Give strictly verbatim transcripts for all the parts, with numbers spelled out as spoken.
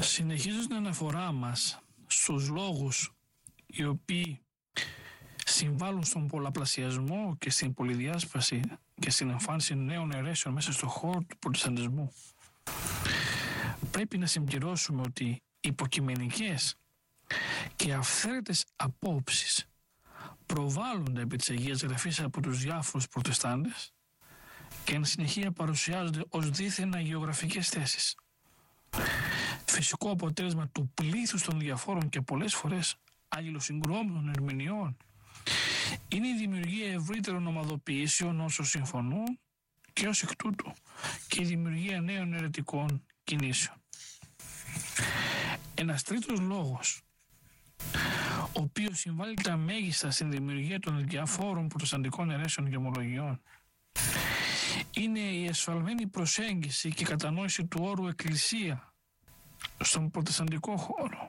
Συνεχίζω την αναφορά μας στους λόγους οι οποίοι συμβάλλουν στον πολλαπλασιασμό και στην πολυδιάσπαση και στην εμφάνιση νέων αιρέσεων μέσα στον χώρο του προτεσταντισμού. Πρέπει να συμπληρώσουμε ότι οι υποκειμενικές και αυθαίρετες απόψεις προβάλλονται επί της Αγίας Γραφής από τους διάφορους προτεστάντες και εν συνεχεία παρουσιάζονται ως δίθεν αγιογραφικές θέσεις. Φυσικό αποτέλεσμα του πλήθους των διαφόρων και πολλές φορές αλληλοσυγκρουόμενων ερμηνεών είναι η δημιουργία ευρύτερων ομαδοποιήσεων όσο συμφωνούν και ως εκ τούτου και η δημιουργία νέων αιρετικών κινήσεων. Ένας τρίτος λόγος, ο οποίος συμβάλλει τα μέγιστα στην δημιουργία των διαφόρων προτεσταντικών αιρέσεων και ομολογιών, είναι η εσφαλμένη προσέγγιση και κατανόηση του όρου εκκλησία στον προτεσταντικό χώρο.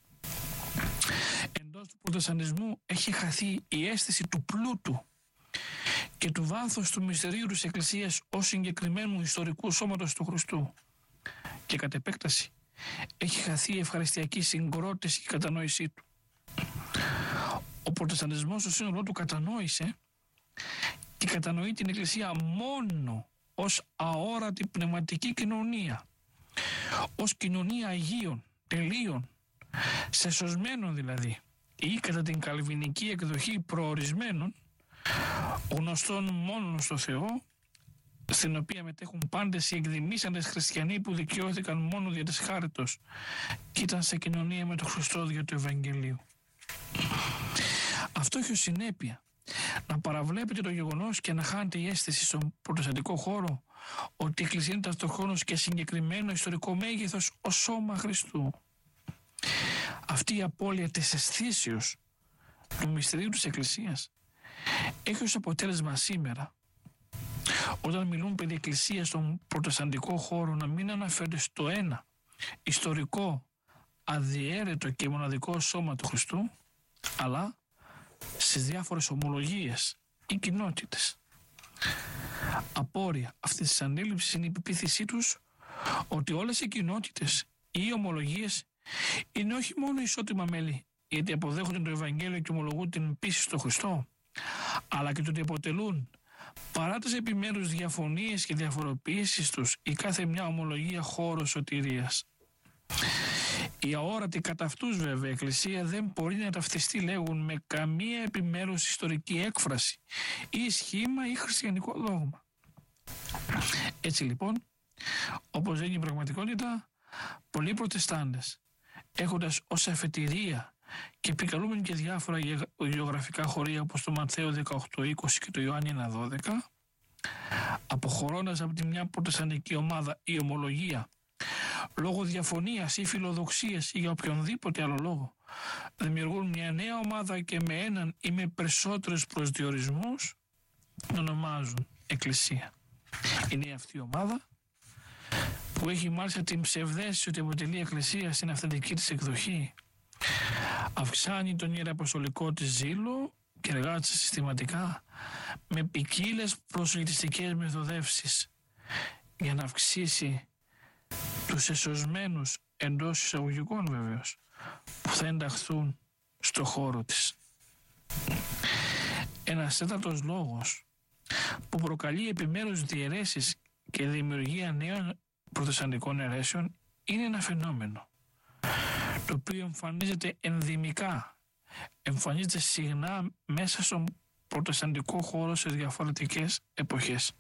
Εντός του προτεσταντισμού έχει χαθεί η αίσθηση του πλούτου και του βάθους του μυστηρίου της Εκκλησίας ως συγκεκριμένου ιστορικού σώματος του Χριστού και κατ' επέκταση έχει χαθεί η ευχαριστιακή συγκρότηση και κατανόησή του. Ο προτεσταντισμός στο σύνολό του κατανόησε και κατανοεί την Εκκλησία μόνο ως αόρατη πνευματική κοινωνία, ως κοινωνία Αγίων, τελείων, σεσωσμένων δηλαδή, ή κατά την καλβινική εκδοχή προορισμένων, γνωστών μόνο στο Θεό, στην οποία μετέχουν πάντες οι εκδημήσαντες χριστιανοί που δικαιώθηκαν μόνο δια της χάριτος και ήταν σε κοινωνία με τον Χριστό δια του Ευαγγελίου. Αυτό έχει ως συνέπεια να παραβλέπετε το γεγονός και να χάνετε η αίσθηση στον προτεσταντικό χώρο ότι η Εκκλησία είναι ταυτοχρόνως και συγκεκριμένο ιστορικό μέγεθος ως σώμα Χριστού. Αυτή η απώλεια της αισθήσεως του μυστηρίου της Εκκλησίας έχει ως αποτέλεσμα σήμερα, όταν μιλούν περί Εκκλησίας στον προτεσταντικό χώρο, να μην αναφέρονται στο ένα ιστορικό, αδιέρετο και μοναδικό σώμα του Χριστού, αλλά στις διάφορες ομολογίες ή κοινότητες. Απόρρια αυτής της αντίληψης είναι η πεποίθησή τους ότι όλες οι κοινότητες ή οι ομολογίες είναι όχι μόνο ισότιμα μέλη γιατί αποδέχονται το Ευαγγέλιο και ομολογούν την πίστη στο Χριστό, αλλά και το ότι αποτελούν, παρά τις επιμέρους διαφωνίες και διαφοροποιήσεις τους, η κάθε μια ομολογία χώρο σωτηρίας. Η αόρατη κατά αυτούς βέβαια Εκκλησία δεν μπορεί να ταυτιστεί, λέγουν, με καμία επιμέρους ιστορική έκφραση ή σχήμα ή χριστιανικό δόγμα. Έτσι λοιπόν, όπως είναι η πραγματικότητα, πολλοί προτεστάντες, έχοντας ως αφετηρία και επικαλούμενοι και διάφορα γεωγραφικά χωρία όπως το Ματθαίο δεκαοκτώ είκοσι και το Ιωάννη ένα δώδεκα, αποχωρώντας από τη μια προτεσταντική ομάδα ή ομολογία λόγω διαφωνίας ή φιλοδοξίας ή για οποιονδήποτε άλλο λόγο, δημιουργούν μια νέα ομάδα και με έναν ή με περισσότερους προσδιορισμούς ονομάζουν Εκκλησία. Είναι αυτή η ομάδα που έχει μάλιστα την ψευδαίσθηση ότι αποτελεί Εκκλησία στην αυθεντική της εκδοχή, αυξάνει τον ιεραποστολικό της ζήλο και εργάζεται συστηματικά με ποικίλες προσελκυστικές μεθοδεύσεις για να αυξήσει τους εσωσμένους, εντός εισαγωγικών βεβαίως, που θα ενταχθούν στο χώρο της. Ένας τέταρτος λόγος που προκαλεί επιμέρους διαιρέσεις και δημιουργία νέων προτεσταντικών αιρέσεων είναι ένα φαινόμενο το οποίο εμφανίζεται ενδυμικά, εμφανίζεται συχνά μέσα στον προτεσταντικό χώρο σε διαφορετικές εποχές.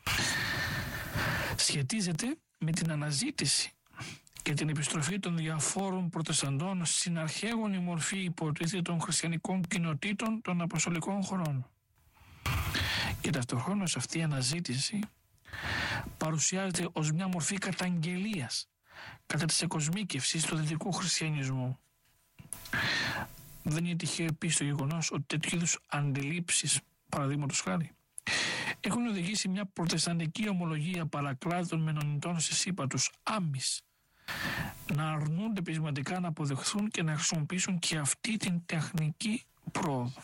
Σχετίζεται με την αναζήτηση και την επιστροφή των διαφόρων προτεσταντών στην αρχαίγονη μορφή υποτίθεται των χριστιανικών κοινοτήτων των αποστολικών χωρών. Και ταυτοχρόνως αυτή η αναζήτηση παρουσιάζεται ως μια μορφή καταγγελίας κατά της εκοσμίκευσης του δυτικού χριστιανισμού. Δεν είναι τυχαίο επίσης το γεγονός ότι τέτοιου είδους αντιλήψεις, παραδείγματος χάρη, έχουν οδηγήσει μια προτεσταντική ομολογία παρακλάδων μενονιτών σε σύμπατους άμμης να αρνούνται πεισματικά να αποδεχθούν και να χρησιμοποιήσουν και αυτή την τεχνική πρόοδο.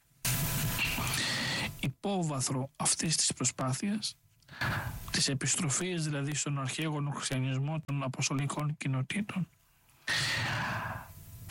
Υπόβαθρο αυτής της προσπάθειας, της επιστροφής δηλαδή στον αρχαίγονο χριστιανισμό των αποστολικών κοινοτήτων,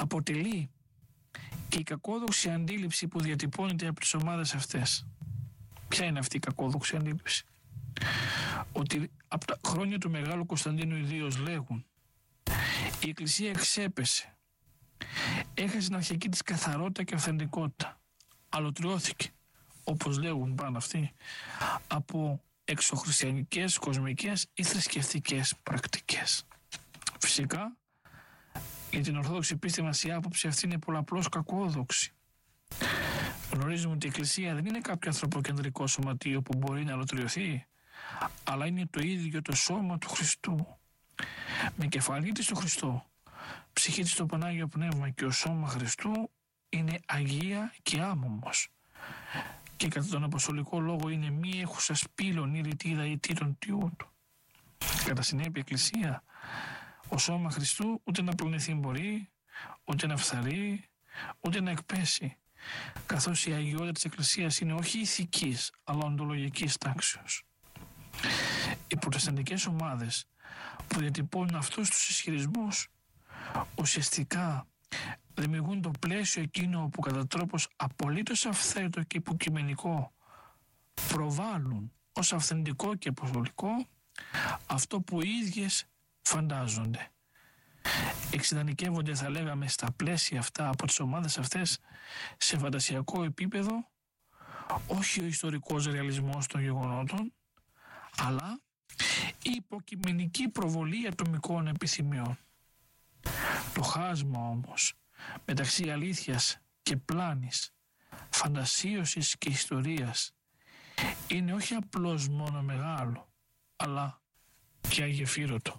αποτελεί και η κακόδοξη αντίληψη που διατυπώνεται από τις ομάδες αυτές. Ποια είναι αυτή η κακόδοξη αντίληψη? Ότι από τα χρόνια του Μεγάλου Κωνσταντίνου ιδίως λέγουν η Εκκλησία εξέπεσε, έχασε την αρχική της καθαρότητα και αυθεντικότητα, αλωτριώθηκε, όπως λέγουν πάνω αυτοί, από εξωχριστιανικές, κοσμικές ή θρησκευτικές πρακτικές. Φυσικά, για την Ορθόδοξη πίστη μας η άποψη αυτή είναι πολλαπλώς κακόδοξη. Γνωρίζουμε ότι η Εκκλησία δεν είναι κάποιο ανθρωποκεντρικό σωματείο που μπορεί να αλωτριωθεί, αλλά είναι το ίδιο το σώμα του Χριστού. Με κεφαλή της το Χριστό, ψυχή της το Πανάγιο Πνεύμα και ο σώμα Χριστού είναι αγία και άμωμος. Και κατά τον Αποστολικό λόγο είναι μη έχουσα σπήλων ή ρητίδα ή τίτων τιού του. Κατά συνέπεια η Εκκλησία, ο σώμα Χριστού ούτε να πλουνηθεί μπορεί, ούτε να φθαρεί, ούτε να εκπέσει, καθώς η αγιότητα της Εκκλησίας είναι όχι ηθικής, αλλά οντολογικής τάξεως. Οι προτεσταντικές ομάδες που διατυπώνουν αυτούς τους ισχυρισμούς ουσιαστικά δημιουργούν το πλαίσιο εκείνο που κατά τρόπος απολύτως αυθαίρετο και υποκειμενικό προβάλλουν ως αυθεντικό και αποστολικό αυτό που οι ίδιες φαντάζονται. Εξειδανικεύονται, θα λέγαμε, στα πλαίσια αυτά από τις ομάδες αυτές σε φαντασιακό επίπεδο, όχι ο ιστορικός ρεαλισμός των γεγονότων, αλλά η υποκειμενική προβολή ατομικών επιθυμιών. Το χάσμα όμως μεταξύ αλήθειας και πλάνης, φαντασίωσης και ιστορίας είναι όχι απλώς μόνο μεγάλο, αλλά και αγεφύρωτο.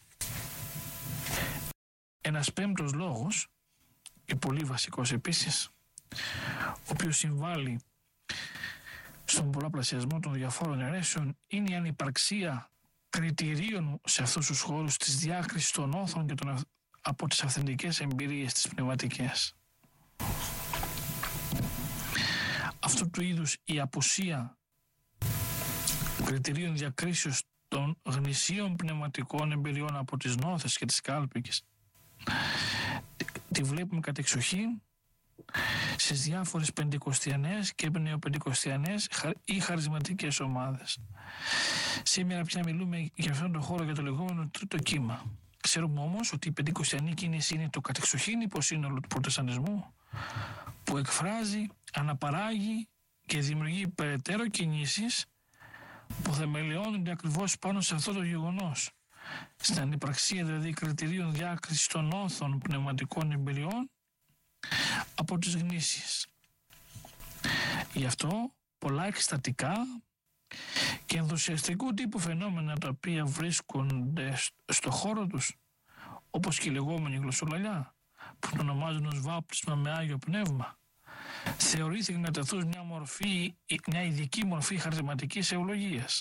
Ένας πέμπτος λόγος, και πολύ βασικός επίσης, ο οποίος συμβάλλει στον πολλαπλασιασμό των διαφόρων αιρέσεων, είναι η ανυπαρξία κριτηρίων σε αυτούς τους χώρους της διάκρισης των όθων και των, από τις αυθεντικές εμπειρίες τις πνευματικές. Αυτού του είδους η απουσία κριτηρίων διακρίσεως των γνησίων πνευματικών εμπειριών από τις νόθες και τις κάλπικες τη βλέπουμε κατεξοχήν στις διάφορες πεντηκοστιανές και νεοπεντηκοστιανές ή χαρισματικές ομάδες. Σήμερα πια μιλούμε για αυτόν τον χώρο για το λεγόμενο τρίτο κύμα. Ξέρουμε όμως ότι η πεντηκοστιανή κίνηση είναι το κατεξοχήν υποσύνολο του προτεσταντισμού που εκφράζει, αναπαράγει και δημιουργεί περαιτέρω κινήσεις που θεμελιώνονται ακριβώς πάνω σε αυτό το γεγονός, στην ανυπαρξία δηλαδή κριτηρίων διάκρισης των όθων πνευματικών εμπειριών από τις γνήσιες. Γι' αυτό πολλά εκστατικά και ενθουσιαστικού τύπου φαινόμενα τα οποία βρίσκονται στο χώρο τους, όπως και η λεγόμενη γλωσσολαλιά που το ονομάζουν ως βάπτισμα με Άγιο Πνεύμα, θεωρήθηκαν να τεθούν μια μορφή, μια ειδική μορφή χαρισματικής ευλογίας.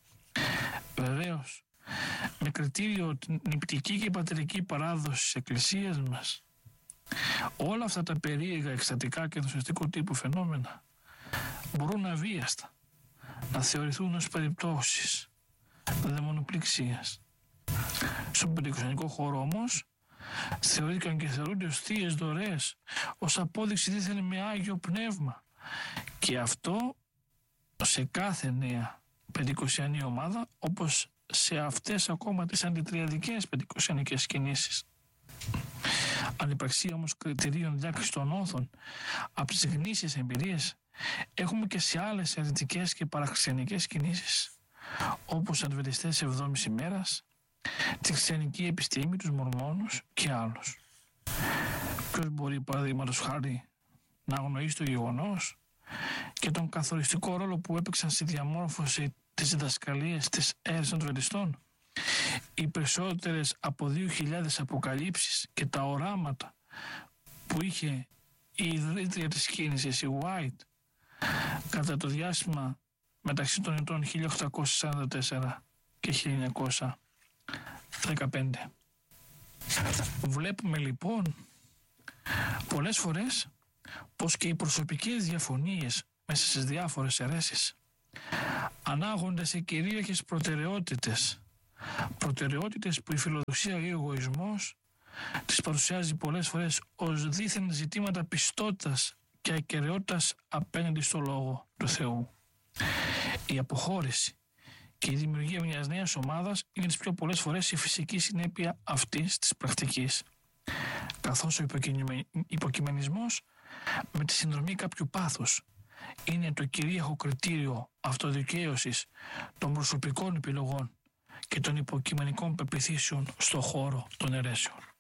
Βεβαίως, με κριτήριο την νηπτική και πατρική παράδοση της Εκκλησίας μας, όλα αυτά τα περίεργα, εκστατικά και ενθουσιαστικού τύπου φαινόμενα μπορούν αβίαστα να θεωρηθούν ως περιπτώσεις δαιμονοπληξίας. Στον πεντηκοστιανικό χώρο όμως θεωρήθηκαν και θεωρούνται ως θείες δωρεές, ως απόδειξη δίθεν με Άγιο Πνεύμα, και αυτό σε κάθε νέα πεντηκοστιανή ομάδα, όπως σε αυτές ακόμα τις αντιτριαδικές πεντηκοστιανικές κινήσεις. Ανυπαρξία όμως κριτηρίων διάκρισης των όθων από τις γνήσιες εμπειρίες έχουμε και σε άλλες αιρετικές και παραξενικές κινήσεις, όπως οι Αδβεντιστές εβδόμης ημέρας, τη χριστιανική επιστήμη, τους Μορμόνους και άλλους. Ποιος μπορεί, παραδείγματος χάρη, να αγνοήσει το γεγονός και τον καθοριστικό ρόλο που έπαιξαν στη διαμόρφωση της διδασκαλίας της αίρεσης των Αδβεντιστών? Οι περισσότερες από δύο χιλιάδες αποκαλύψεις και τα οράματα που είχε η ιδρύτρια της κίνησης, η White, κατά το διάστημα μεταξύ των ετών χίλια οκτακόσια σαράντα τέσσερα και χίλια εννιακόσια δεκαπέντε. Βλέπουμε λοιπόν πολλές φορές πως και οι προσωπικές διαφωνίες μέσα στις διάφορες αιρέσεις ανάγονται σε κυρίαρχες προτεραιότητες, προτεραιότητες που η φιλοδοξία ή ο εγωισμός τις παρουσιάζει πολλές φορές ως δίθεν ζητήματα πιστότητας και ακεραιότητας απέναντι στο Λόγο του Θεού. Η αποχώρηση και η δημιουργία μιας νέας ομάδας είναι τις πιο πολλές φορές η φυσική συνέπεια αυτής της πρακτικής, καθώς ο υποκειμενισμός με τη συνδρομή κάποιου πάθους είναι το κυρίαρχο κριτήριο αυτοδικαίωσης των προσωπικών επιλογών και των υποκειμενικών πεποιθήσεων στον χώρο των αιρέσεων.